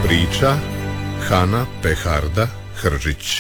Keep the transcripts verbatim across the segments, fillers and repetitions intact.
Priča Hana Peharda Hržić.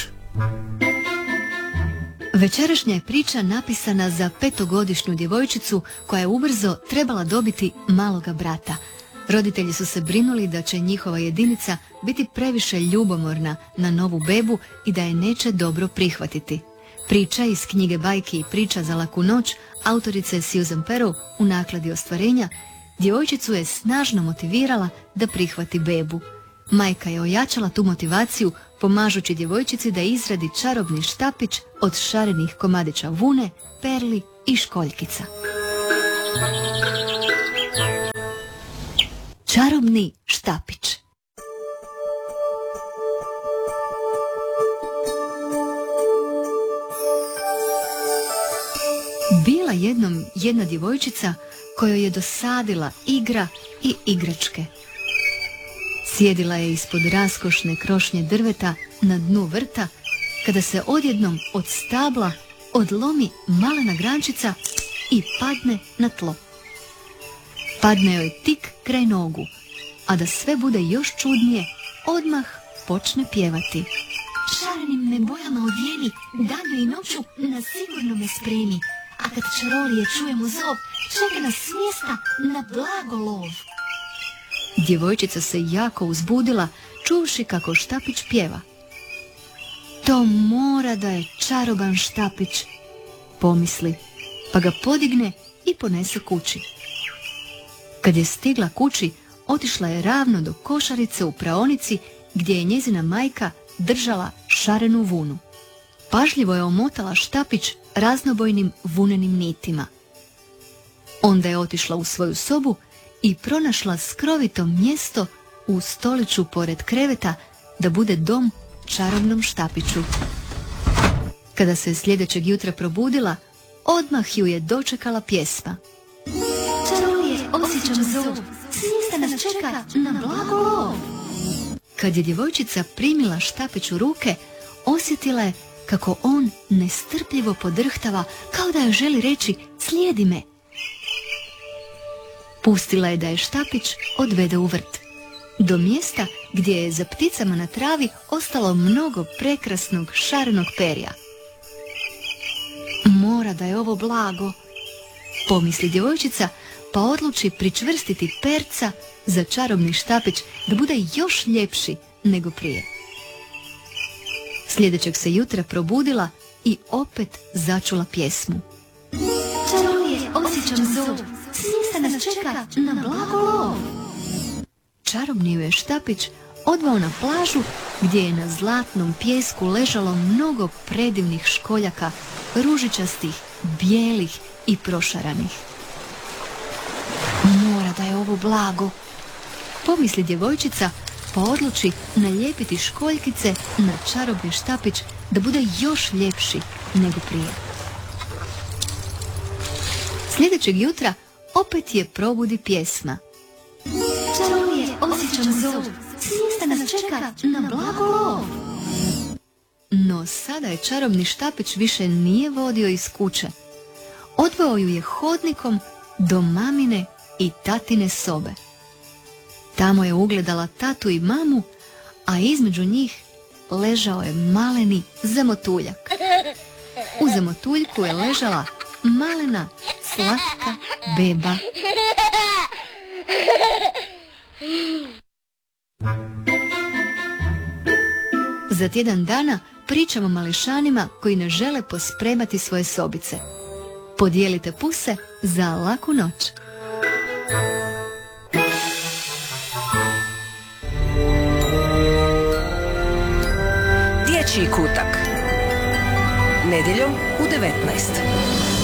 Večerašnja je priča napisana za petogodišnju djevojčicu koja je ubrzo trebala dobiti maloga brata. Roditelji su se brinuli da će njihova jedinica biti previše ljubomorna na novu bebu i da je neće dobro prihvatiti. Priča iz knjige bajki i priča za laku noć autorice Susan Perrow u nakladi Ostvarenja djevojčicu je snažno motivirala da prihvati bebu. Majka je ojačala tu motivaciju pomažući djevojčici da izradi čarobni štapić od šarenih komadića vune, perli i školjkica. Čarobni štapić. Bila jednom jedna djevojčica kojoj je dosadila igra i igračke. Sjedila je ispod raskošne krošnje drveta na dnu vrta, kada se odjednom od stabla odlomi malena grančica i padne na tlo. Padne joj tik kraj nogu, a da sve bude još čudnije, odmah počne pjevati. Šarenim me bojama odjeni, danju i noću na sigurno me spremi, a kad čarolije čujemo zov, čeka nas smjesta na blago lov. Djevojčica se jako uzbudila, čuvši kako štapić pjeva. To mora da je čaroban štapić, pomisli, pa ga podigne i ponese kući. Kad je stigla kući, otišla je ravno do košarice u praonici gdje je njezina majka držala šarenu vunu. Pažljivo je omotala štapić raznobojnim vunenim nitima. Onda je otišla u svoju sobu i pronašla skrovito mjesto u stoliću pored kreveta da bude dom čarobnom štapiću. Kada se sljedećeg jutra probudila, odmah ju je dočekala pjesma. Čarolije, osjećam zov, smjesta nas čeka na blago lov. Kad je djevojčica primila štapić u ruke, osjetila je kako on nestrpljivo podrhtava, kao da joj želi reći slijedi me. Pustila je da je štapić odvede u vrt, do mjesta gdje je za pticama na travi ostalo mnogo prekrasnog šarenog perja. Mora da je ovo blago, pomisli djevojčica, pa odluči pričvrstiti perca za čarobni štapić da bude još ljepši nego prije. Sljedećeg se jutra probudila i opet začula pjesmu. Čarolije, osjećam zov, smjesta nas čeka na blago lov. Čarobni ju je štapić odveo na plažu gdje je na zlatnom pijesku ležalo mnogo predivnih školjaka, ružičastih, bijelih i prošaranih. Mora da je ovo blago, pomisli djevojčica, pa odluči nalijepiti školjkice na čarobni štapić da bude još ljepši nego prije. Sljedećeg jutra opet je probudi pjesma. Čarolije, osjećam zov, smjesta nas čeka na blago lov. No sada je čarobni štapić više nije vodio iz kuće. Odveo ju je hodnikom do mamine i tatine sobe. Tamo je ugledala tatu i mamu, a između njih ležao je maleni zamotuljak. U zamotuljku je ležala malena slatka beba. Za tjedan dana pričamo mališanima koji ne žele pospremati svoje sobice. Podijelite puse za laku noć. Dječji kutak. Nedjeljom u devetnaest.